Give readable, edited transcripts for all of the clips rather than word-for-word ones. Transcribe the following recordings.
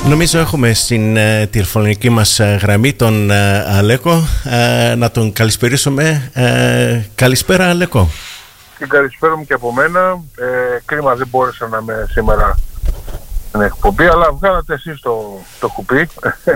Νομίζω έχουμε στην τηλεφωνική μας γραμμή τον Αλέκο. Να τον καλησπερίσουμε. Καλησπέρα, Αλέκο. Την καλησπέρα μου και από μένα. Κρίμα δεν μπόρεσα να είμαι σήμερα στην εκπομπή, αλλά βγάλατε εσείς το κουπί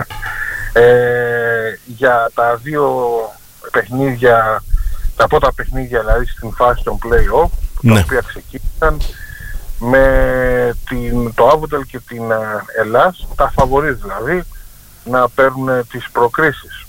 για τα δύο παιχνίδια, τα πρώτα παιχνίδια δηλαδή στην φάση των play-off, τα οποία ξεκίνησαν με το Άβωτελ και την Ελλάς, τα φαβορί δηλαδή, να παίρνουν τις προκρίσεις.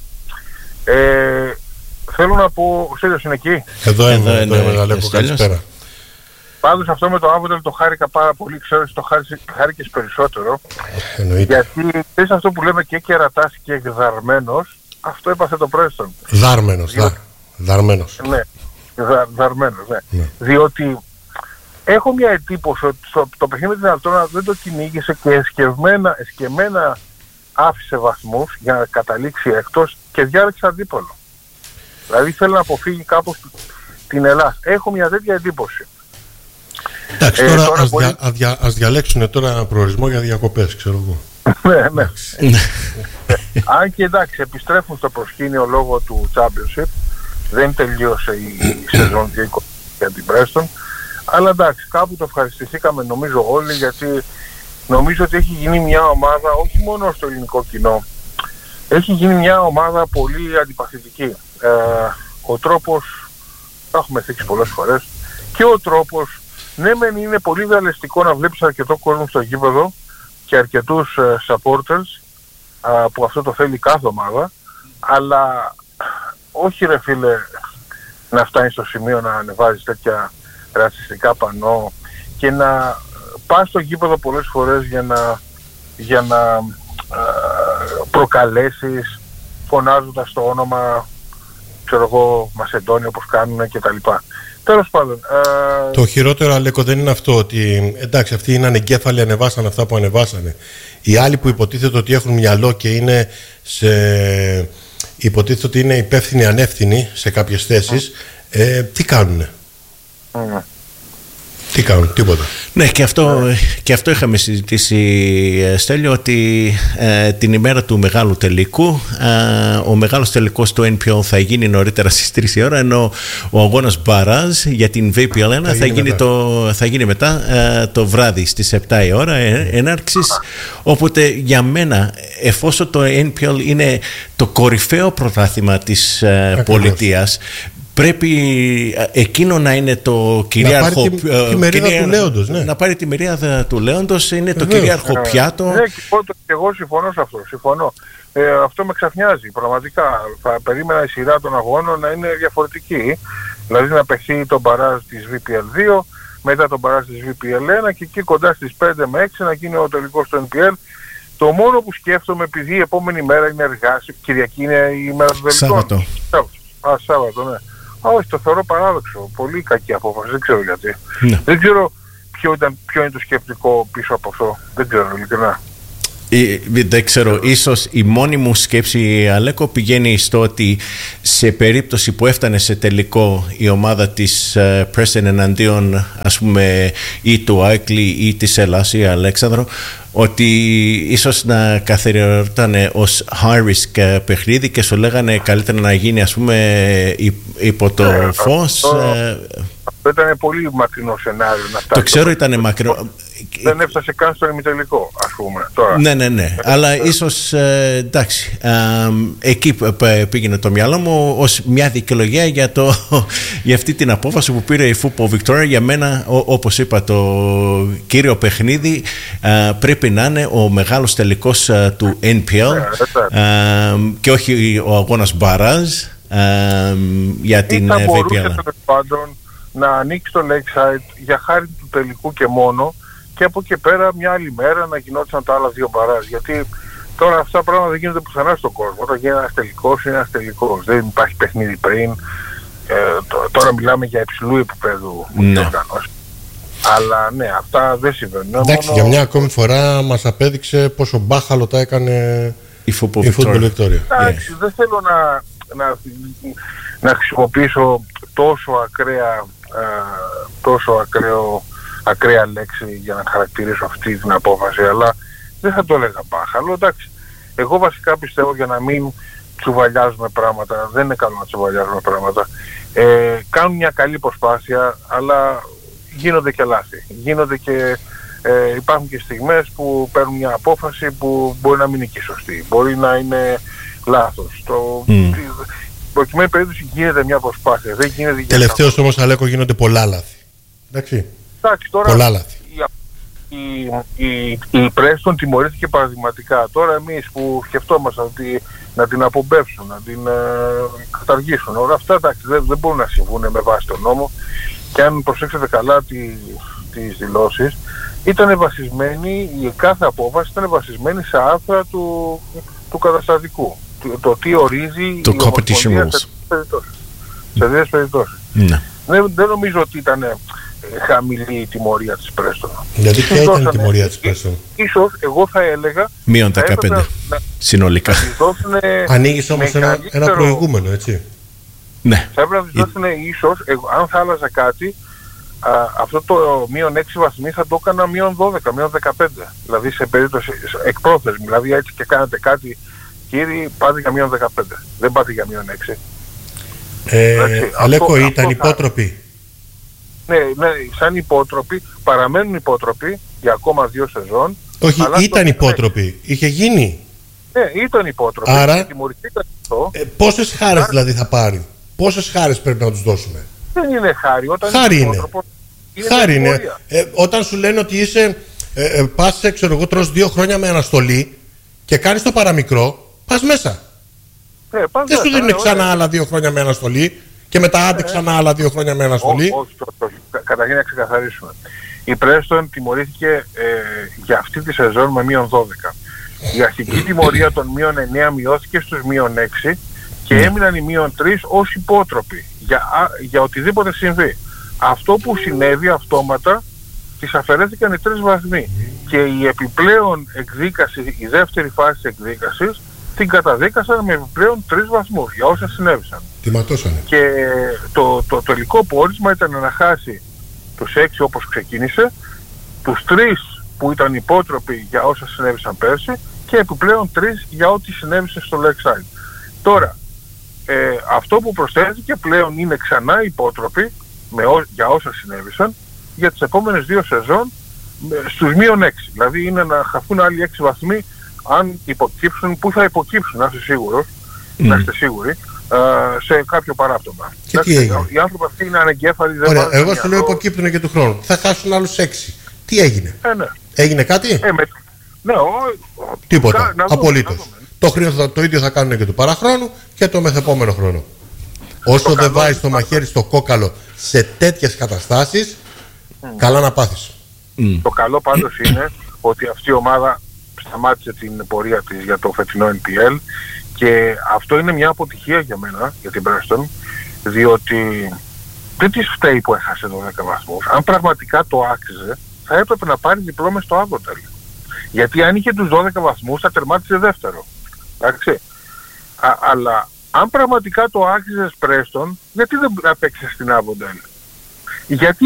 Θέλω να πω, ο Στέλιος είναι εκεί. Εδώ είμαι, Αλέκο, καλησπέρα. Πάντως αυτό με το Άβωτελ το χάρηκα πάρα πολύ, ξέρω ότι το χάρηκες περισσότερο. Εννοείται. Γιατί θες αυτό που λέμε και κερατάς και εκδαρμένος, αυτό έπαθε το Πρέστον. Δαρμένος. Ναι, δαρμένος, ναι. Διότι έχω μια εντύπωση ότι το παιχνίδι με την Αλτόνα δεν το κυνήγησε και εσκεμμένα άφησε βαθμούς για να καταλήξει εκτός και διάλεξε αντίπολο. Δηλαδή θέλει να αποφύγει κάπως την Ελλάδα. Έχω μια τέτοια εντύπωση. Εντάξει, τώρα ας διαλέξουν τώρα ένα προορισμό για διακοπές, ξέρω εγώ. Ναι. Αν και εντάξει, επιστρέφουν στο προσκήνιο λόγω του Championship. Δεν τελείωσε η σεζόν για την Preston. Αλλά εντάξει, κάπου το ευχαριστηθήκαμε νομίζω όλοι, γιατί νομίζω ότι έχει γίνει μια ομάδα, όχι μόνο στο ελληνικό κοινό, έχει γίνει μια ομάδα πολύ αντιπαθητική. Ο τρόπος, τα έχουμε θίξει πολλές φορές, και ο τρόπος, ναι μεν είναι πολύ διαλεστικό να βλέπεις αρκετό κόσμο στο γήπεδο και αρκετούς supporters, που αυτό το θέλει κάθε ομάδα, αλλά όχι ρε φίλε να φτάνει στο σημείο να ανεβάζεις τέτοια ρατσιστικά πανό και να πας στο γήπεδο πολλές φορές για να προκαλέσεις φωνάζοντας το όνομα, ξέρω εγώ, Μασεντόνιο όπως κάνουν και τα λοιπά. Τέλος πάντων. Το χειρότερο, Αλέκο, δεν είναι αυτό ότι εντάξει, αυτοί είναι ανεγκέφαλοι, ανεβάσανε αυτά που ανεβάσανε. Οι άλλοι που υποτίθεται ότι έχουν μυαλό και είναι υποτίθεται ότι είναι υπεύθυνοι ανεύθυνοι σε κάποιες θέσεις, τι κάνουνε? Τι κάνουν, τίποτα. Ναι, και αυτό είχαμε συζητήσει, Στέλιο, ότι την ημέρα του μεγάλου τελικού, ο μεγάλος τελικός του NPL θα γίνει νωρίτερα στις 3 η ώρα, ενώ ο αγώνας μπαράζ για την VPL 1 θα γίνει μετά το βράδυ στις 7 η ώρα έναρξης. Οπότε για μένα, εφόσον το NPL είναι το κορυφαίο πρωτάθλημα της πολιτείας, πρέπει εκείνο να είναι το κυρίαρχο. Τη μερίδα του Λέοντος, ναι. Να πάρει τη μερίδα του Λέοντος, είναι το κυρίαρχο πιάτο. Ναι, και εγώ συμφωνώ σε αυτό. Συμφωνώ. Αυτό με ξαφνιάζει. Πραγματικά θα περίμενα η σειρά των αγώνων να είναι διαφορετική. Δηλαδή να παιχθεί το μπαράζ της VPL 2, μετά το μπαράζ της VPL 1 και εκεί κοντά στις 5 με 6 να γίνει ο τελικός του NPL. Το μόνο που σκέφτομαι, επειδή η επόμενη μέρα είναι εργάσιμη, Κυριακή είναι η μέρα του τελικών. Σάββατο, ναι. Όχι, το θεωρώ παράδοξο. Πολύ κακή απόφαση. Δεν ξέρω γιατί. Ναι. Δεν ξέρω ποιο είναι το σκεπτικό πίσω από αυτό. Δεν ξέρω, ειλικρινά. Δεν ξέρω. Ίσως η μόνη μου σκέψη, Αλέκο, πηγαίνει στο ότι σε περίπτωση που έφτανε σε τελικό η ομάδα της Preston εναντίον, ας πούμε, ή του Άικλι ή της Ελλάς ή Αλέξανδρο, ότι ίσως να καθιερωταν ως high risk παιχνίδι και σου λέγανε καλύτερα να γίνει, ας πούμε, υπό το φως. Αυτό ήταν πολύ μακρινό σενάριο. Το ξέρω, ήταν μακρινό. Δεν έφτασε καν στο ημιτελικό, ας πούμε. Τώρα. Ναι. Αλλά ίσως, εντάξει, εκεί πήγαινε το μυαλό μου ως μια δικαιολογία για αυτή την απόφαση που πήρε η Football Victoria. Για μένα, όπως είπα, το κύριο παιχνίδι πρέπει να είναι ο μεγάλος τελικός του NPL και όχι ο αγώνας μπαράζ για την VPL. Θα μπορούσε τέλος πάντων να ανοίξει το Lakeside για χάρη του τελικού και μόνο, και από εκεί πέρα μια άλλη μέρα να γινόταν τα άλλα δύο μπαράζ. Γιατί τώρα αυτά τα πράγματα δεν γίνονται πουθενά στον κόσμο. Όταν γίνει ένας τελικός, είναι ένας τελικός. Δεν υπάρχει παιχνίδι πριν. Τώρα μιλάμε για υψηλού επίπεδου οργανώσεις. Αλλά ναι, αυτά δεν συμβαίνουν. Εντάξει, για μια ακόμη φορά μας απέδειξε πόσο μπάχαλο τα έκανε η Football Victoria. Εντάξει, δεν θέλω να χρησιμοποιήσω τόσο ακραία λέξη για να χαρακτηρίσω αυτή την απόφαση, αλλά δεν θα το έλεγα μπάχαλο, εντάξει. Εγώ βασικά πιστεύω, για να μην τσουβαλιάζουμε πράγματα, δεν είναι καλό να τσουβαλιάζουμε πράγματα, κάνουν μια καλή προσπάθεια, αλλά γίνονται και λάθη. Γίνονται και υπάρχουν και στιγμές που παίρνουν μια απόφαση που μπορεί να μην είναι και σωστή, μπορεί να είναι λάθος. Προκειμένου περίπτωση γίνεται μια προσπάθεια. Δεν γίνεται. Τελευταίως όμως, Αλέκο, γίνονται πολλά λάθη. Εντάξει, τώρα, πολλά λάθη. Η Πρέστον τιμωρήθηκε παραδειγματικά. Τώρα εμείς που σκεφτόμασταν ότι να την απομπεύσουν, να την καταργήσουν, όλα αυτά δεν μπορούν να συμβούν με βάση τον νόμο. Και αν προσέξετε καλά τις δηλώσεις, ήταν βασισμένη, η κάθε απόφαση ήταν βασισμένη σε άρθρα του καταστατικού. Το τι ορίζει το competition rules σε δύο περιπτώσεις. Ναι. Δεν νομίζω ότι ήταν χαμηλή η τιμωρία της Πρέστον. Δηλαδή ποια ήταν η τιμωρία της Πρέστον? Ίσως εγώ θα έλεγα μείον 15 συνολικά. Ανοίγεις όμως ένα προηγούμενο, έτσι. Ναι. Θα έπρεπε να της δώσουν ίσως, αν θα άλλαζα κάτι, αυτό το μείον 6 βαθμοί θα το έκανα μείον 12, μείον 15. Δηλαδή σε περίπτωση εκπρόθεσμη. Δηλαδή έτσι και κάνετε κάτι, κύριοι, πάτε για μείον 15. Δεν πάτε για μείον 6. Αλέκο, ήταν υπότροποι. Ναι, σαν υπότροποι, παραμένουν υπότροποι για ακόμα 2 σεζόν. Όχι, ήταν υπότροποι. Είχε γίνει. Ναι, ήταν υπότροποι. Άρα, πόσες χάρες δηλαδή θα πάρει? Πόσες χάρες πρέπει να τους δώσουμε? Δεν είναι χάρη. Όταν χάρη είναι. Χάρη είναι. Όταν σου λένε ότι είσαι, πας, ξέρω εγώ, τρως 2 χρόνια με αναστολή και κάνεις το παραμικρό, πας μέσα. Δεν σου δίνουν ξανά άλλα 2 χρόνια με αναστολή και μετά άντε ξανά άλλα 2 χρόνια με αναστολή. Όχι. Καταρχήν να ξεκαθαρίσουμε. Η Πρέστον τιμωρήθηκε για αυτή τη σεζόν με μείον 12. Η αρχική τιμωρία των μείον 9 μειώθηκε στους μείον 6 και έμειναν οι μείον 3 ως υπότροποι για οτιδήποτε συμβεί. Αυτό που συνέβη αυτόματα, της αφαιρέθηκαν οι 3 βαθμοί και η επιπλέον εκδίκαση, η δεύτερη φάση της εκδίκασης, την καταδίκασαν με επιπλέον 3 βαθμούς για όσα συνέβησαν. Τη ματώσανε. Και το τελικό πόρισμα ήταν να χάσει τους 6 όπως ξεκίνησε, τους 3 που ήταν υπότροποι για όσα συνέβησαν πέρσι και επιπλέον 3 για ό,τι συνέβησε στο Lakeside. Τώρα, αυτό που προσθέθηκε πλέον είναι ξανά υπότροποι για όσα συνέβησαν για τις επόμενες 2 σεζόν στους μείον 6. Δηλαδή είναι να χαθούν άλλοι 6 βαθμοί αν υποκύψουν, που θα υποκύψουν, να είστε σίγουρος, να είστε σίγουροι, σε κάποιο παράπτωμα. Και τι έγινε? Οι άνθρωποι αυτοί είναι ανεγκέφαλοι. Εγώ σου λέω υποκύπτουν και του χρόνου. Θα χάσουν άλλους 6. Τι έγινε? Ναι. Έγινε κάτι? Ναι, τίποτα. Απολύτως. Το ίδιο θα κάνουν και του παραχρόνου και το μεθεπόμενο χρόνο. Όσο δεν βάζεις το μαχαίρι στο κόκαλο σε τέτοιες καταστάσεις, καλά να πάθεις. Το καλό πάντως είναι ότι αυτή η ομάδα σταμάτησε την πορεία της για το φετινό NPL και αυτό είναι μια αποτυχία για μένα, για την Preston, διότι δεν της φταίει που έχασε 12 βαθμούς. Αν πραγματικά το άξιζε, θα έπρεπε να πάρει διπλώμες στο Avondale. Γιατί αν είχε τους 12 βαθμούς θα τερμάτισε δεύτερο. Εντάξει. Αλλά αν πραγματικά το άξιζες Preston, γιατί δεν απέξες στην Avondale? Γιατί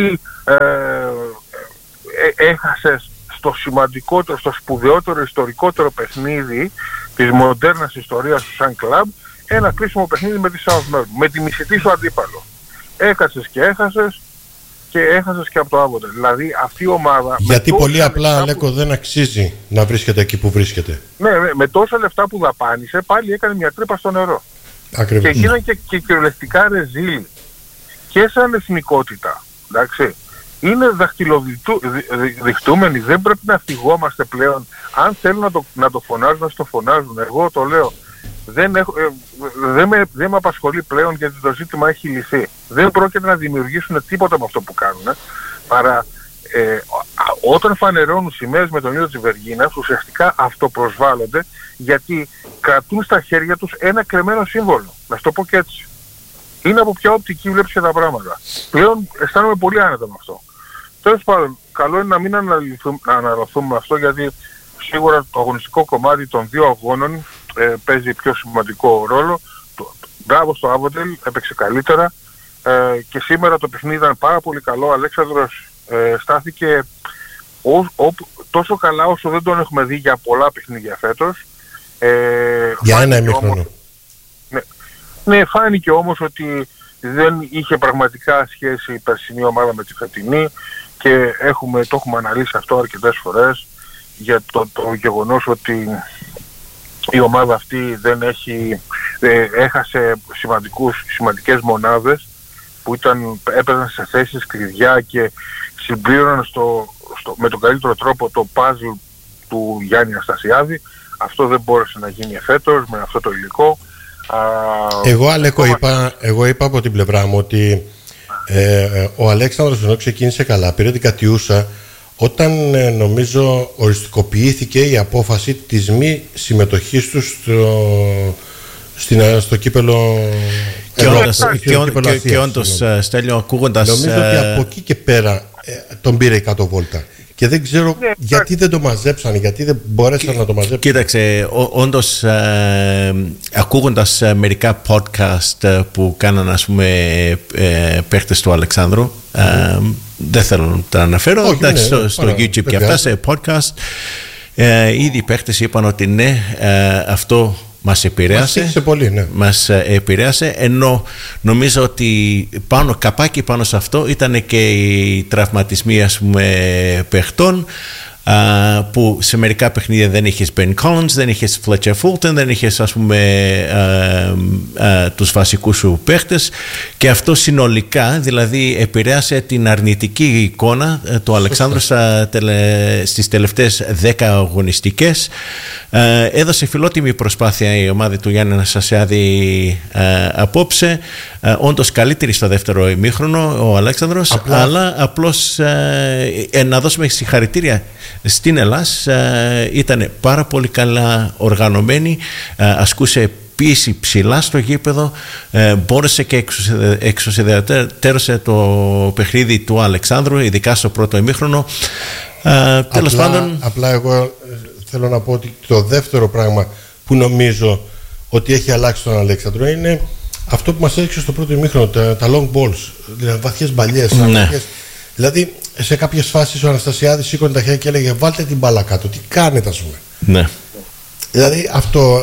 έχασες στο σημαντικότερο, στο σπουδαιότερο, ιστορικότερο παιχνίδι της μοντέρνας ιστορίας του σαν κλαμπ, ένα κρίσιμο παιχνίδι με τη South Melbourne, με τη μισητή σου αντίπαλο. Έκασες και έχασες και έχασες και από το Avondale. Δηλαδή αυτή η ομάδα... Γιατί πολύ απλά, Αλέκο, δεν αξίζει να βρίσκεται εκεί που βρίσκεται. Ναι, με τόσα λεφτά που δαπάνησε, πάλι έκανε μια τρύπα στο νερό. Ακριβώς. Και γίνανε και κυριολεκτικά ρεζίλ. Και σαν εθνικότητα, εντάξει. Είναι δαχτυλοδειχτούμενοι, δεν πρέπει να θυγόμαστε πλέον. Αν θέλουν να το φωνάζουν, να το φωνάζουν. Εγώ το λέω. Δεν με απασχολεί πλέον γιατί το ζήτημα έχει λυθεί. Δεν πρόκειται να δημιουργήσουν τίποτα με αυτό που κάνουν. Παρά όταν φανερώνουν σημαίες με τον ίδιο της Βεργίνας, ουσιαστικά αυτοπροσβάλλονται γιατί κρατούν στα χέρια τους ένα κρεμμένο σύμβολο. Να σου το πω και έτσι. Είναι από ποια οπτική βλέπεις και τα πράγματα. Πλέον αισθάνομαι πολύ άνετα με αυτό. Τέλος πάντων, καλό είναι να μην αναλωθούμε με αυτό γιατί σίγουρα το αγωνιστικό κομμάτι των 2 αγώνων παίζει πιο σημαντικό ρόλο. Μπράβο στο Avondale, έπαιξε καλύτερα και σήμερα το παιχνίδι ήταν πάρα πολύ καλό. Ο Αλέξανδρος στάθηκε τόσο καλά όσο δεν τον έχουμε δει για πολλά παιχνίδια φέτος. Για ένα ημίχρονο. Ναι, φάνηκε όμως ότι δεν είχε πραγματικά σχέση η περσινή ομάδα με τη φετινή και το έχουμε αναλύσει αυτό αρκετές φορές για το γεγονός ότι η ομάδα αυτή έχασε σημαντικές μονάδες που έπαιζαν σε θέσεις κλειδιά και συμπλήρωναν με τον καλύτερο τρόπο το puzzle του Γιάννη Αναστασιάδη. Αυτό δεν μπόρεσε να γίνει εφέτος με αυτό το υλικό. Εγώ, Αλέκο, εγώ είπα από την πλευρά μου ότι ο Αλέξανδρος ενώ ξεκίνησε καλά, πήρε την κατιούσα όταν νομίζω οριστικοποιήθηκε η απόφαση της μη συμμετοχής του στο κύπελο. Και όντως, Στέλιο, ακούγοντας... Νομίζω ότι από εκεί και πέρα τον πήρε η κάτω βόλτα. Και δεν ξέρω γιατί δεν το μαζέψαν, γιατί δεν μπόρεσαν να το μαζέψουν. Κοίταξε, όντως ακούγοντας μερικά podcast που κάναν, ας πούμε, παίχτες του Αλεξάνδρου, δεν θέλω να τα αναφέρω, εντάξει, στο YouTube και αυτά, σε podcast, ήδη οι παίχτες είπαν ότι ναι, αυτό μας επηρέασε. Μας επηρέασε, ενώ νομίζω ότι καπάκι πάνω σε αυτό ήταν και οι τραυματισμοί, ας πούμε, παιχτών, που σε μερικά παιχνίδια δεν είχες Ben Collins, δεν είχες Fletcher Fulton, δεν είχες, ας πούμε, τους βασικούς σου παίχτες, και αυτό συνολικά δηλαδή επηρέασε την αρνητική εικόνα του Αλεξάνδρου στις τελευταίες 10 αγωνιστικές. Έδωσε φιλότιμη προσπάθεια η ομάδα του Γιάννη Αναστασιάδη απόψε, όντως καλύτερη στο δεύτερο ημίχρονο ο Αλέξανδρος, αλλά απλώς να δώσουμε συγχαρητήρια στην Ελλάς. Ήταν πάρα πολύ καλά οργανωμένη, ασκούσε πίεση ψηλά στο γήπεδο, μπόρεσε και εξουσιοδετέρωσε το παιχνίδι του Αλεξάνδρου, ειδικά στο πρώτο ημίχρονο. Τέλος πάντων, απλά εγώ θέλω να πω ότι το δεύτερο πράγμα που νομίζω ότι έχει αλλάξει τον Αλέξανδρο είναι αυτό που μας έδειξε στο πρώτο ημίχρονο, τα long balls, δηλαδή βαθιές μπαλιές. Ναι. Δηλαδή σε κάποιες φάσεις ο Αναστασιάδης σήκωνε τα χέρια και έλεγε βάλτε την μπάλα κάτω, τι κάνετε, ας πούμε. Ναι. Δηλαδή αυτό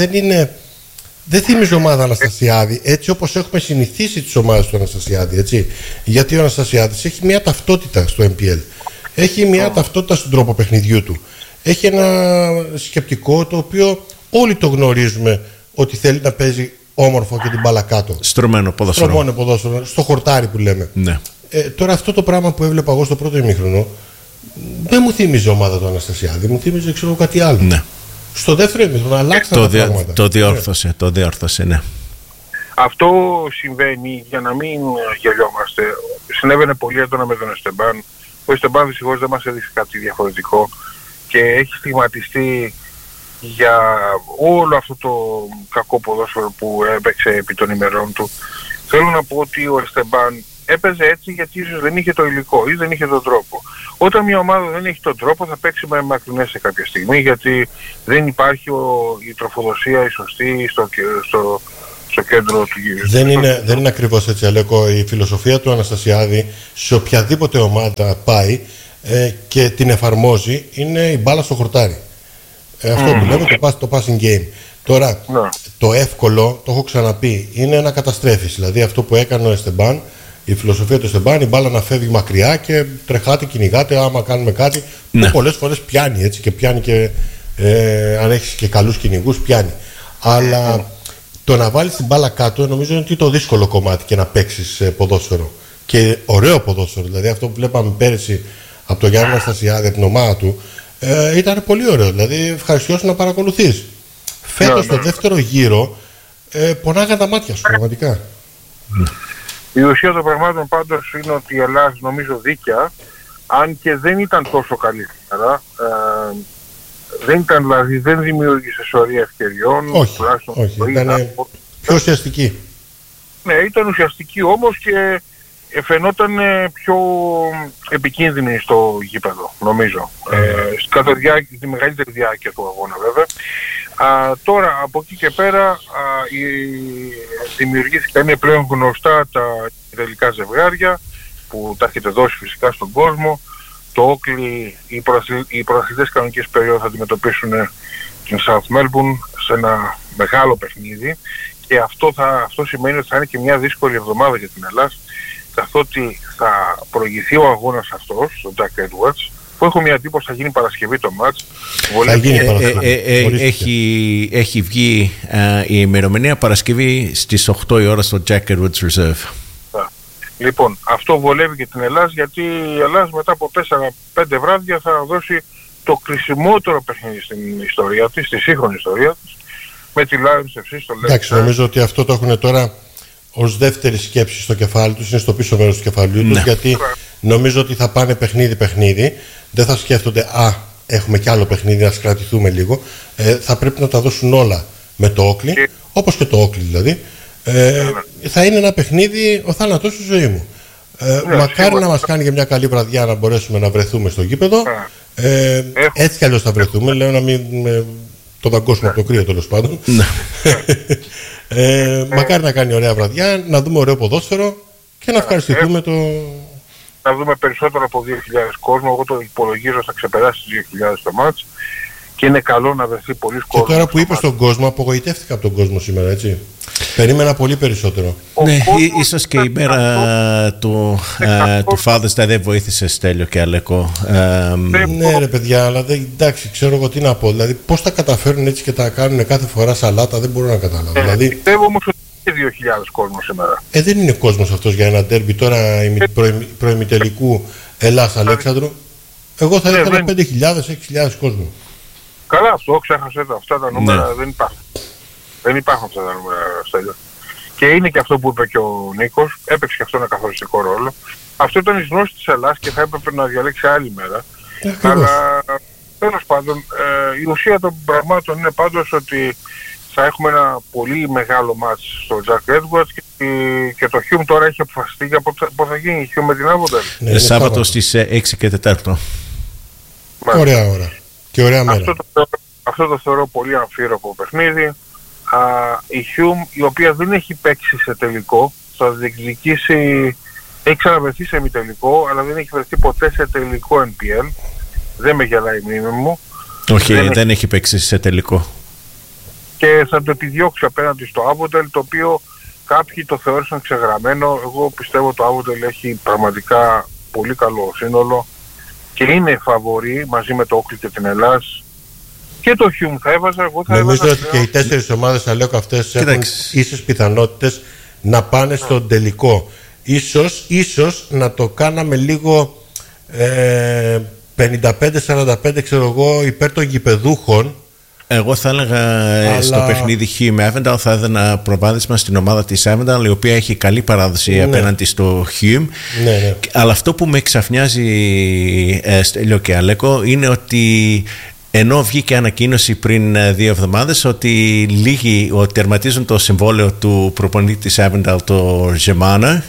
δεν θυμίζει ομάδα Αναστασιάδη έτσι όπως έχουμε συνηθίσει τις ομάδες του Αναστασιάδη, έτσι. Γιατί ο Αναστασιάδης έχει μια ταυτότητα στο MPL, έχει μια ταυτότητα στον τρόπο παιχνιδιού του, έχει ένα σκεπτικό το οποίο όλοι το γνωρίζουμε, ότι θέλει να παίζει όμορφο και την μπάλα κάτω. Στρωμένο ποδόσφαιρο, στο χορτάρι που λέμε. Ναι. Τώρα αυτό το πράγμα που έβλεπα εγώ στο πρώτο ημίχρονο δεν μου θύμιζε ομάδα του Αναστασιάδη, μου θύμιζε κάτι άλλο. Ναι. Στο δεύτερο ημίχρονο αλλάξαν τα πράγματα. Το διόρθωσε, ναι. Αυτό συμβαίνει, για να μην γελιόμαστε. Συνέβαινε πολύ έντονα με τον Εστεμπάν. Ο Εστεμπάν δυστυχώς δεν μας έδειξε κάτι διαφορετικό και έχει στιγματιστεί για όλο αυτό το κακό ποδόσφαιρο που έπαιξε επί των ημερών του. Θέλω να πω ότι ο Εστεμπάν έπαιζε έτσι γιατί ίσως δεν είχε το υλικό ή δεν είχε τον τρόπο. Όταν μια ομάδα δεν έχει τον τρόπο θα παίξει με μακρινές σε κάποια στιγμή, γιατί δεν υπάρχει η τροφοδοσία η σωστή στο κέντρο του γύρου. Δεν είναι ακριβώς έτσι, Αλέκο. Η φιλοσοφία του Αναστασιάδη σε οποιαδήποτε ομάδα πάει και την εφαρμόζει είναι η μπάλα στο χορτάρι. Αυτό που λέμε το passing game. Τώρα, το εύκολο, το έχω ξαναπεί, είναι να καταστρέφεις. Δηλαδή αυτό που έκανε ο Εστεμπάν, η φιλοσοφία του Εστεμπάν, η μπάλα να φεύγει μακριά και τρεχάτε, κυνηγάτε, άμα κάνουμε κάτι. Ναι. Που πολλές φορές πιάνει, έτσι, και πιάνει και αν έχεις και καλούς κυνηγούς, πιάνει. Αλλά το να βάλεις την μπάλα κάτω νομίζω είναι το δύσκολο κομμάτι και να παίξεις ποδόσφαιρο. Και ωραίο ποδόσφαιρο. Δηλαδή αυτό που βλέπαμε πέρυσι από τον Γιάννη Αναστασιάδη, από την ομάδα του, ήταν πολύ ωραίο. Δηλαδή ευχαριστιώσου να παρακολουθείς. Φέτος στο δεύτερο γύρο πονάγαν τα μάτια σου, πραγματικά. Η ουσία των πραγμάτων πάντως είναι ότι η Ελλάδα, νομίζω δίκαια, αν και δεν ήταν τόσο καλή σήμερα, δεν δημιούργησε σωρία ευκαιριών. Όχι, ήταν πιο ουσιαστική. Ναι, ήταν ουσιαστική όμως και φαινόταν πιο επικίνδυνη στο γήπεδο, νομίζω. Κατά τη μεγαλύτερη διάρκεια του αγώνα, βέβαια. Τώρα, από εκεί και πέρα, δημιουργήθηκαν, είναι πλέον γνωστά τα τελικά ζευγάρια, που τα έχετε δώσει φυσικά στον κόσμο. Το Oakley, οι πρωταθλητές κανονικής περίοδου θα αντιμετωπίσουν την South Melbourne σε ένα μεγάλο παιχνίδι, και αυτό σημαίνει ότι θα είναι και μια δύσκολη εβδομάδα για την Ελλάδα, καθότι θα προηγηθεί ο αγώνας αυτός, το Jack Edwards, που έχω μια εντύπωση θα γίνει Παρασκευή το μάτς. Έχει βγει η ημερομηνία Παρασκευή στις 8 η ώρα στο Jack Edwards Reserve. Λοιπόν, αυτό βολεύει και την Ελλάδα, γιατί η Ελλάδα μετά από 4-5 βράδια θα δώσει το κρισιμότερο παιχνίδι στην ιστορία της, στη σύγχρονη ιστορία της, με τη Lions FC στο Leicester. Εντάξει, νομίζω ότι αυτό το έχουν τώρα ως δεύτερη σκέψη στο κεφάλι τους, είναι στο πίσω μέρος του κεφαλιού τους, γιατί νομίζω ότι θα πάνε παιχνίδι-παιχνίδι, δεν θα σκέφτονται έχουμε κι άλλο παιχνίδι, να σκρατηθούμε λίγο. Θα πρέπει να τα δώσουν όλα με το Oakley, όπως και το Oakley δηλαδή. Θα είναι ένα παιχνίδι ο θάνατός στη ζωή μου. Μακάρι να μας κάνει και μια καλή βραδιά να μπορέσουμε να βρεθούμε στο γήπεδο. Έτσι κι αλλιώς θα βρεθούμε, λέω να μην το δαγκώσουμε από το κρύο, τέλος πάντων. Μακάρι να κάνει ωραία βραδιά, να δούμε ωραίο ποδόσφαιρο και να ευχαριστηθούμε να δούμε περισσότερο από 2.000 κόσμο. Εγώ το υπολογίζω θα ξεπεράσει 2.000 το μάτς, και είναι καλό να βρεθεί πολλοί κόσμος. Και τώρα που είπες στον κόσμο, απογοητεύτηκα από τον κόσμο σήμερα, έτσι. Περίμενα πολύ περισσότερο. Ναι, ίσως και η μέρα του Father's Day δεν βοήθησε, Στέλιο και Αλέκο. Ναι ρε παιδιά, αλλά εντάξει, ξέρω εγώ τι να πω. Δηλαδή πώς τα καταφέρουν έτσι και τα κάνουν κάθε φορά σαλάτα, δεν μπορώ να καταλάβω. Δηλαδή, πιστεύω όμως ότι είναι 2.000 κόσμο σήμερα. Δεν είναι κόσμος αυτός για ένα ντέρμπι τώρα προημιτελικού Ελλάς-Αλέξανδρου. Εγώ θα ήθελα 5.000-6.000 κόσμο. Καλά, αυτό ξέχασε, αυτά τα νούμερα δεν υπάρχουν. Δεν υπάρχουν αυτά τα νούμερα, Στέλιο. Και είναι και αυτό που είπε και ο Νίκος, έπαιξε και αυτό ένα καθοριστικό ρόλο. Αυτό ήταν η γνώση της Ελλάδας και θα έπρεπε να διαλέξει άλλη μέρα. Αλλά τέλος πάντων, η ουσία των πραγμάτων είναι πάντως ότι θα έχουμε ένα πολύ μεγάλο μάτς στο Jack Edwards, και το Hume τώρα έχει αποφασιστεί για πότε θα γίνει η Hume με την Aberdeen. Σάββατο στις 6 και 4. Ωραία ώρα και ωραία μέρα. Αυτό το θεωρώ πολύ αμφίροπο παιχνίδι. Η Hume, η οποία δεν έχει παίξει σε τελικό, θα διεκδικήσει, έχει ξαναβρεθεί σε ημιτελικό, αλλά δεν έχει βρεθεί ποτέ σε τελικό NPL. Δεν με γελάει η μνήμη μου. Όχι, δεν έχει παίξει σε τελικό. Και θα το επιδιώξει απέναντι στο Aberdeen, το οποίο κάποιοι το θεώρησαν ξεγραμμένο. Εγώ πιστεύω το Aberdeen έχει πραγματικά πολύ καλό σύνολο και είναι φαβορί μαζί με το Oakley και την Ελλάς. Και το Hume θα έβαζα, εγώ θα νομίζω ότι και οι 4 ομάδες Αλέκο αυτές έχουν ίσες πιθανότητες να πάνε στον τελικό. Ίσως να το κάναμε λίγο 55-45 ξέρω εγώ υπέρ των γηπεδούχων. Εγώ θα έλεγα στο παιχνίδι Hume Avondale θα έδωνα προβάδισμα στην ομάδα της Avondale, η οποία έχει καλή παράδοση απέναντι στο Hume. Αλλά αυτό που με εξαφνιάζει, Στέλιο και Αλέκο, είναι ότι ενώ βγήκε ανακοίνωση πριν 2 εβδομάδες ότι λίγοι τερματίζουν το συμβόλαιο του προπονητή της Avondale, το Ζεμάνα,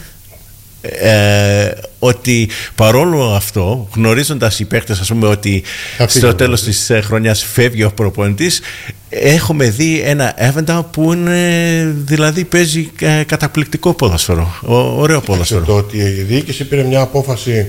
ότι παρόλο αυτό, γνωρίζοντας οι παίκτες, ας πούμε, ότι στο τέλος της χρονιάς φεύγει ο προπονητής, έχουμε δει ένα Avondale που είναι, δηλαδή παίζει καταπληκτικό ποδόσφαιρο, ωραίο ποδόσφαιρο. Το ότι η διοίκηση πήρε μια απόφαση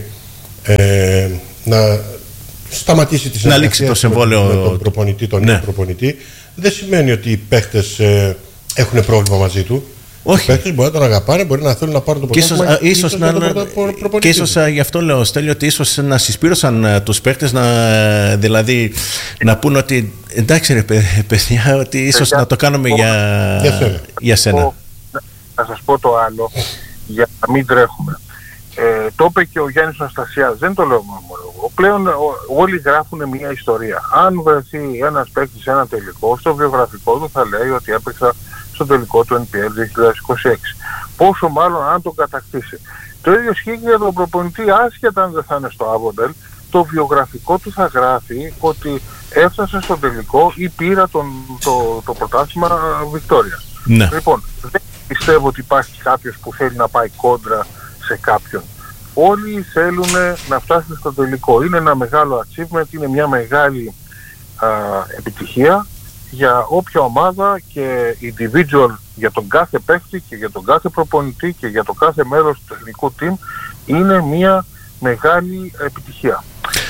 να σταματήσει τη συνεργασία το συμβόλαιο με τον προπονητή, τον νέο προπονητή, δεν σημαίνει ότι οι παίκτες έχουν πρόβλημα μαζί του. Όχι. Οι παίκτες μπορεί να τον αγαπάνε, μπορεί να θέλουν να πάρουν το πρωτάθλημα. Και ίσως γι' αυτό λέω, Στέλιο, ότι ίσως να συσπήρωσαν τους παίκτες, δηλαδή να πούν ότι εντάξει ρε παιδιά, ότι ίσως να το κάνουμε για σένα. Να σας πω το άλλο, για να μην τρέχουμε. Το είπε και ο Γιάννης Αναστασιάς, δεν το λέω μόνο εγώ. Πλέον όλοι γράφουν μια ιστορία. Αν βρεθεί ένας παίκτης σε ένα τελικό, στο βιογραφικό του θα λέει ότι έπαιξα στο τελικό του NPL 2026. Πόσο μάλλον αν τον κατακτήσει. Το ίδιο ισχύει και για τον προπονητή, άσχετα αν δεν θα είναι στο Aberdeen, το βιογραφικό του θα γράφει ότι έφτασε στο τελικό ή πήρα το πρωτάθλημα Βικτόρια. Ναι. Λοιπόν, δεν πιστεύω ότι υπάρχει κάποιος που θέλει να πάει κόντρα σε κάποιον. Όλοι θέλουν να φτάσουν στο τελικό. Είναι ένα μεγάλο achievement, είναι μια μεγάλη επιτυχία για όποια ομάδα και individual, για τον κάθε παίκτη και για τον κάθε προπονητή και για το κάθε μέλος του τεχνικού team, είναι μια μεγάλη επιτυχία.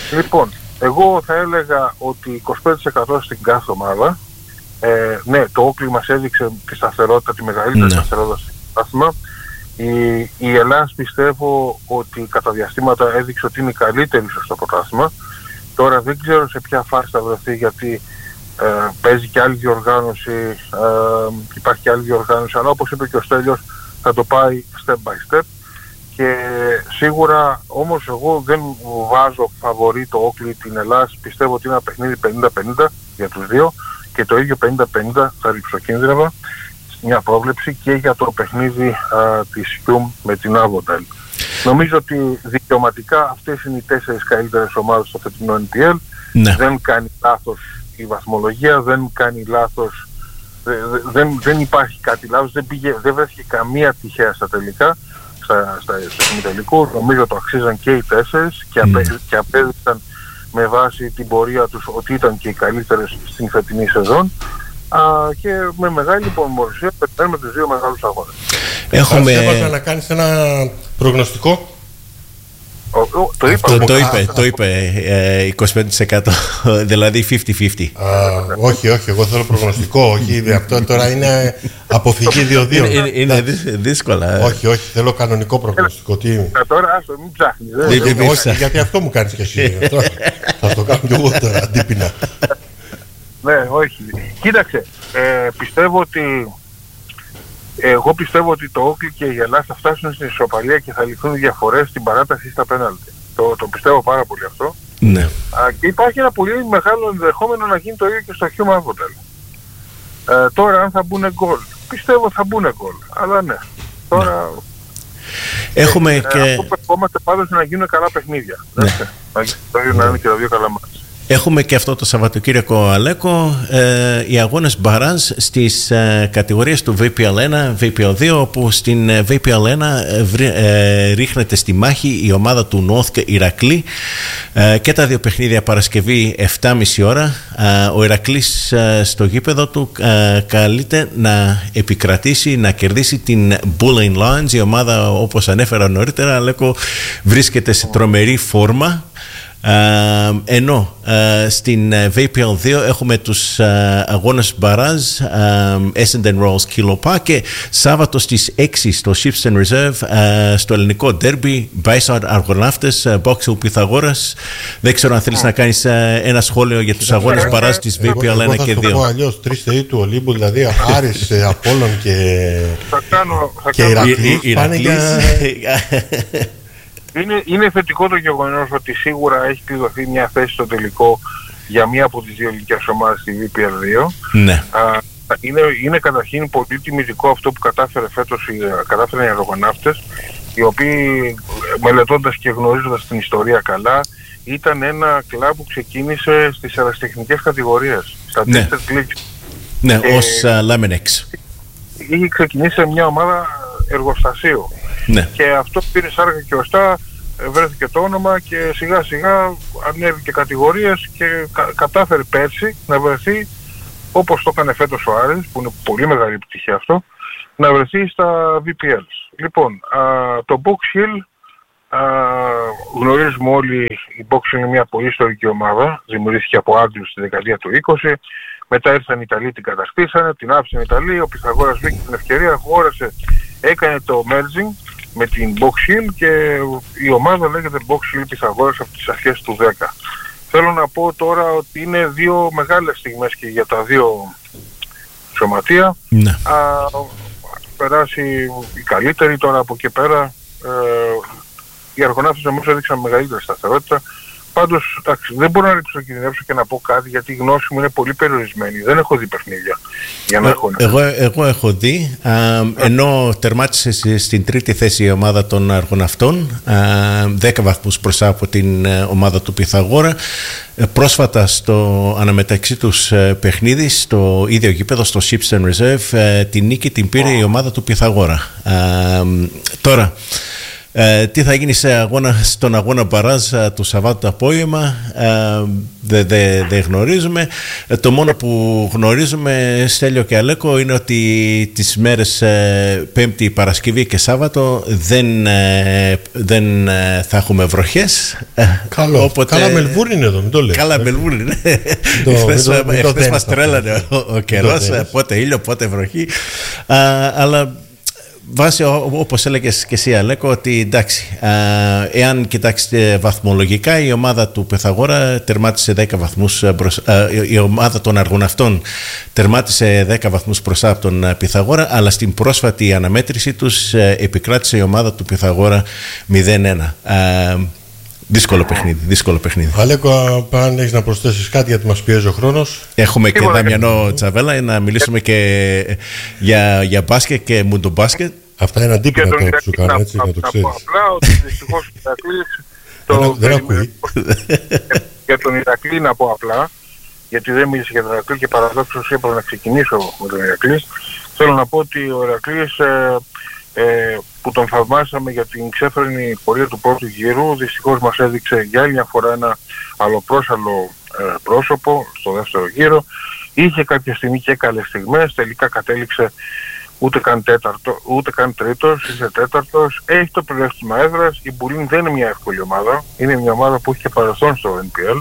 Λοιπόν, εγώ θα έλεγα ότι 25% στην κάθε ομάδα. Ναι, το Όκλι μας έδειξε τη σταθερότητα, τη μεγαλύτερη σταθερότητα στο πρωτάθλημα. Η Ελλάς πιστεύω ότι κατά διαστήματα έδειξε ότι είναι η καλύτερη στο πρωτάθλημα. Τώρα δεν ξέρω σε ποια φάση θα βρεθεί, γιατί παίζει και άλλη διοργάνωση, υπάρχει και άλλη διοργάνωση, αλλά όπως είπε και ο Στέλιος, θα το πάει step by step. Και σίγουρα όμως εγώ δεν βάζω φαβορί το Όκλι την Ελλάς. Πιστεύω ότι είναι ένα παιχνίδι 50-50 για τους δύο, και το ίδιο 50-50 θα ριψοκίνδυνευα μια πρόβλεψη και για το παιχνίδι της Hume με την Avondale. Νομίζω ότι δικαιωματικά αυτές είναι οι 4 καλύτερες ομάδες στο φετινό NPL. Ναι. Δεν κάνει λάθος η βαθμολογία, δεν κάνει λάθος, δεν υπάρχει κάτι λάθος, δεν βρέθηκε καμία τυχαία στα τελικά, στα ημιτελικού. Νομίζω το αξίζαν και οι 4 και απέδειξαν με βάση την πορεία τους ότι ήταν και οι καλύτερες στην φετινή σεζόν. Και με μεγάλη υπομορφωσία περιμένουμε τους δύο μεγάλους αγώνες. Έβαζα να κάνεις ένα προγνωστικό. Το είπε 25%, δηλαδή 50-50. Όχι, εγώ θέλω προγνωστικό. Όχι, αυτό τώρα είναι αποφυγή 2-2. Είναι δύσκολα. Όχι, θέλω κανονικό προγνωστικό. Τώρα άστο, μην ψάχνεις. Όχι, γιατί αυτό μου κάνεις και εσύ. Θα το κάνω κι εγώ τώρα, αντίπεινα. Ναι, όχι. Κοίταξε, εγώ πιστεύω ότι το Όκλι και η Ελλάς θα φτάσουν στην ισοπαλία και θα λυθούν διαφορές στην παράταση στα πέναλτι. Το πιστεύω πάρα πολύ αυτό. Ναι. Και υπάρχει ένα πολύ μεγάλο ενδεχόμενο να γίνει το ίδιο και στο Hume Avondale. Τώρα αν θα μπουν γκολ, πιστεύω θα μπουν γκολ. Αλλά ναι, τώρα... Έχουμε και... Αυτό που ερχόμαστε πάντως να γίνουν καλά παιχνίδια. Ναι. Να είναι και τα δύο καλά μάτια. Έχουμε και αυτό το Σαββατοκύριακο, Αλέκο, οι αγώνες μπαράζ στις κατηγορίες του VPL1, VPL2, όπου στην VPL1 ρίχνεται στη μάχη η ομάδα του North Ηρακλή, και τα δύο παιχνίδια Παρασκευή 7.30 ώρα. Ο Ηρακλής στο γήπεδο του καλείται να επικρατήσει, να κερδίσει την Bullen Lions. Η ομάδα, όπως ανέφερα νωρίτερα, Αλέκο, βρίσκεται σε τρομερή φόρμα. Ενώ στην VPL2 έχουμε τους αγώνες μπαράζ Essendon Rolls Κιλοπά, και Σάββατο στις 6 στο Shipston Reserve στο ελληνικό ντέρμπι Bayside Αργοναύτες Boxhill Πυθαγόρας. Δεν ξέρω αν θέλεις να κάνεις ένα σχόλιο για τους αγώνες μπαράζ της VPL1 και 2. Θα το πω αλλιώς, 3 θεοί του Ολύμπου, δηλαδή Άρης, Απόλλων και Ηρακλής. Είναι θετικό το γεγονός ότι σίγουρα έχει κλειδωθεί μια θέση στο τελικό για μία από τις δύο ελληνικές ομάδες στη VPL2. Ναι. Είναι καταρχήν πολύ τιμητικό αυτό που κατάφεραν οι αερογοναύτες, οι οποίοι, μελετώντας και γνωρίζοντας την ιστορία καλά, ήταν ένα κλαμπ που ξεκίνησε στις αεραστεχνικές κατηγορίες, στα Tested League. Ναι, ως Lamenex. Είχε ξεκινήσει σε μια ομάδα εργοστασίου. Ναι. Και αυτό πήρε σάρκα και οστά, βρέθηκε το όνομα και σιγά σιγά ανέβηκε κατηγορίες και κατάφερε πέρσι να βρεθεί, όπως το έκανε φέτος ο Άρης, που είναι πολύ μεγάλη επιτυχία αυτό, να βρεθεί στα VPL. Λοιπόν, το Box Hill, γνωρίζουμε όλοι, η Box Hill είναι μια πολύ ιστορική ομάδα, δημιουργήθηκε από Άγγλους στη δεκαετία του 20, μετά ήρθαν οι Ιταλοί, την καταστήσανε, την άφησαν οι Ιταλοί, ο Πυθαγόρας βρήκε την ευκαιρία, αγόρασε, έκανε το merging με την Box Hill και η ομάδα λέγεται Box Hill Πυθαγόρας από τις αρχές του 10. Θέλω να πω τώρα ότι είναι δύο μεγάλες στιγμές και για τα δύο σωματεία. Ναι. Περάσει η καλύτερη, τώρα από εκεί πέρα οι αργοναύτες νομίζω έδειξαν μεγαλύτερη σταθερότητα. Πάντως, εντάξει, δεν μπορώ να ριψοκινδυνεύσω και να πω κάτι, γιατί η γνώση μου είναι πολύ περιορισμένη. Δεν έχω δει παιχνίδια για να έχω. Εγώ έχω δει, ενώ τερμάτισε στην τρίτη θέση η ομάδα των αργοναυτών, 10 βαθμούς μπροστά από την ομάδα του Πυθαγόρα. Πρόσφατα στο αναμεταξύ τους παιχνίδι, στο ίδιο γήπεδο, στο Shipston Reserve, την νίκη την πήρε η ομάδα του Πυθαγόρα. Τώρα, Τι θα γίνει στον αγώνα μπαράζ του Σαββάτου το απόγευμα, δεν γνωρίζουμε. Το μόνο που γνωρίζουμε, Στέλιο και Αλέκο, είναι ότι τις μέρες Πέμπτη, Παρασκευή και Σάββατο δεν θα έχουμε βροχές. Καλά Μελβούρνη είναι εδώ, μην το λες. Καλά Μελβούρνη είναι. Εχθές μας τρέλανε ο καιρός, πότε ήλιο, πότε βροχή. Αλλά βάσει, όπως έλεγες και εσύ, Αλέκο, ότι εντάξει, εάν κοιτάξετε βαθμολογικά, η ομάδα του Πυθαγόρα τερμάτισε 10 βαθμούς η ομάδα των αργοναυτών τερμάτισε 10 βαθμούς μπροστά από τον Πυθαγόρα, αλλά στην πρόσφατη αναμέτρηση τους επικράτησε η ομάδα του Πυθαγόρα 0-1. Δύσκολο παιχνίδι. Αλέκο, αν έχεις να προσθέσεις κάτι, γιατί μας πιέζει ο χρόνος. Έχουμε και Δαμιανό Τσαβέλα, να μιλήσουμε και για μπάσκετ και μουντομπάσκετ. Αυτά είναι αντίπεινα τώρα που σου κάνω, έτσι, να το ξέρεις. Απλά ότι δυστυχώς δεν ακούει. Για τον Ηρακλή να πω απλά, γιατί δεν μίλησε για τον Ηρακλή και παραδόξως έπρεπε να ξεκινήσω με τον Ηρακλή. Θέλω να πω ότι ο Ηρακλής, που τον θαυμάσαμε για την ξέφρενη πορεία του πρώτου γύρου, δυστυχώς μας έδειξε για άλλη μια φορά ένα αλλοπρόσαλλο πρόσωπο στο δεύτερο γύρο. Είχε κάποια στιγμή και καλές στιγμές, τελικά κατέληξε ούτε καν τρίτος, είσαι τέταρτος. Έχει το πλεονέκτημα έδρας. Η Μπουλίν δεν είναι μια εύκολη ομάδα, είναι μια ομάδα που έχει και παρελθόν στο NPL.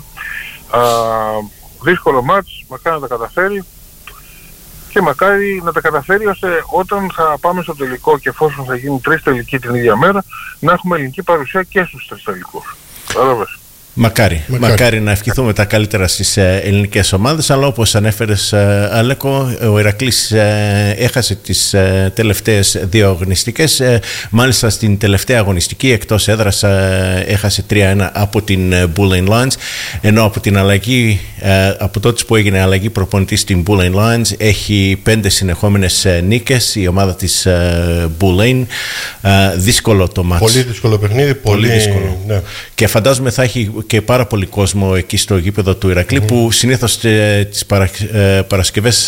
Δύσκολο μάτς, μακάρι να τα καταφέρει. Και μακάρι να τα καταφέρει ώστε όταν θα πάμε στο τελικό και εφόσον θα γίνουν 3 τελικοί την ίδια μέρα, να έχουμε ελληνική παρουσία και στους 3 τελικούς. Κατάλαβες. Μακάρι να ευχηθούμε τα καλύτερα στις ελληνικές ομάδες, αλλά όπως ανέφερες, Αλέκο, ο Ηρακλής έχασε τις τελευταίες 2 αγωνιστικές. Μάλιστα στην τελευταία αγωνιστική εκτός έδρας έχασε 3-1 από την Bulleen Lions, ενώ από την αλλαγή, από τότε που έγινε αλλαγή προπονητή στην Bulleen Lions, έχει 5 συνεχόμενες νίκες η ομάδα της Bulleen. Δύσκολο το μάτς. Πολύ δύσκολο παιχνίδι, πολύ δύσκολο. Ναι. Και φαντάζομαι θα έχει και πάρα πολύ κόσμο εκεί στο γήπεδο του Ηρακλή, που συνήθως τις Παρασκευές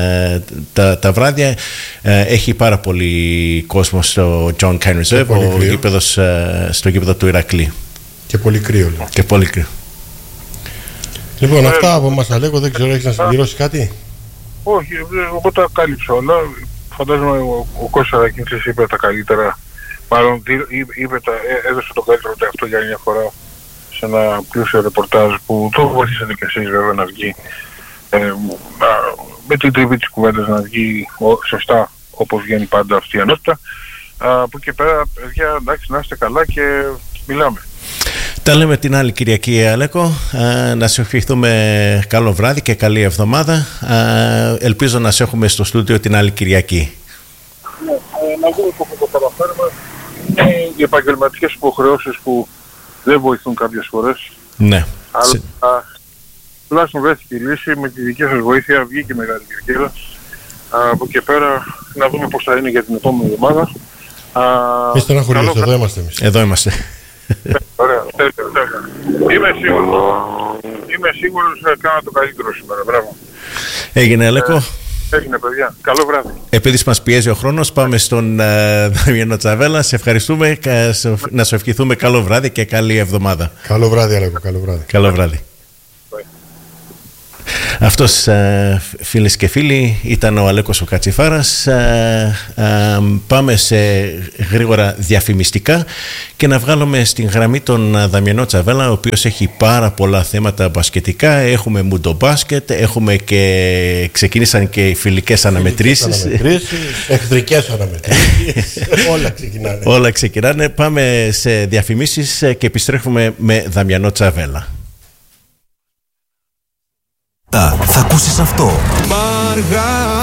τα βράδια έχει πάρα πολύ κόσμο στο John Cain Reserve, στο γήπεδο του Ηρακλή. Και πολύ κρύο. Λοιπόν, αυτά από μας, Αλέκο, δεν ξέρω, έχεις να συμπληρώσει κάτι? Όχι, εγώ τα κάλυψα όλα. Φαντάζομαι ο Κώστας Αρακίντσης είπε τα καλύτερα. Μάλλον έδωσε το καλύτερο αυτό για μια φορά σε ένα πλούσιο ρεπορτάζ που το βοηθήσατε και εσείς βέβαια να βγει με την τριβή της κουβέντας, να βγει σωστά όπως βγαίνει πάντα αυτή η ενότητα. Από εκεί πέρα, παιδιά, εντάξει, να είστε καλά και μιλάμε. Τα λέμε την άλλη Κυριακή, Αλέκο. Να σε ευχηθούμε καλό βράδυ και καλή εβδομάδα. Ελπίζω να σε έχουμε στο στούντιο την άλλη Κυριακή. Να δούμε πώς θα το καταφέρουμε. Είναι οι επαγγελματικές υποχρεώσεις που δεν βοηθούν κάποιες φορές. Ναι. Αλλά τουλάχιστον βρέθηκε η λύση. Με τη δική σας βοήθεια βγήκε μεγάλη κερκίδα. Από εκεί πέρα να δούμε πώς θα είναι για την επόμενη εβδομάδα. Μη στεναχωρείς, εδώ είμαστε εμείς. Εδώ είμαστε. Ωραία, είμαι σίγουρος ότι κάνα το καλύτερο σήμερα. Μπράβο. Έγινε, Αλέκο. Έγινε, παιδιά. Καλό βράδυ. Επειδή μας πιέζει ο χρόνος, πάμε στον Δαμιανό Τσαβέλα. Σε ευχαριστούμε. Να σου ευχηθούμε καλό βράδυ και καλή εβδομάδα. Καλό βράδυ, Αλέκο. Καλό βράδυ. Καλό βράδυ. Αυτός, φίλες και φίλοι, ήταν ο Αλέκος ο Κατσιφάρας. Πάμε σε γρήγορα διαφημιστικά και να βγάλουμε στην γραμμή τον Δαμιανό Τσαβέλα, ο οποίος έχει πάρα πολλά θέματα μπασκετικά. Έχουμε μουντομπάσκετ, έχουμε και ξεκίνησαν και οι φιλικές αναμετρήσεις, εχθρικές αναμετρήσεις. Όλα ξεκινάνε. Πάμε σε διαφημίσεις και επιστρέφουμε με Δαμιανό Τσαβέλα. Θα ακούσεις αυτό. Μαργαρίτες